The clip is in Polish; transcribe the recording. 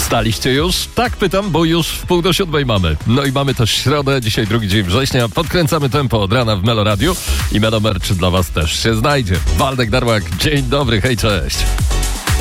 Wstaliście już? Tak pytam, bo już w 6:30 mamy. No i mamy też środę, dzisiaj 2 dzień września. Podkręcamy tempo od rana w Melo Radio i Melo Merch dla was też się znajdzie. Waldek Darłak, dzień dobry, hej, cześć.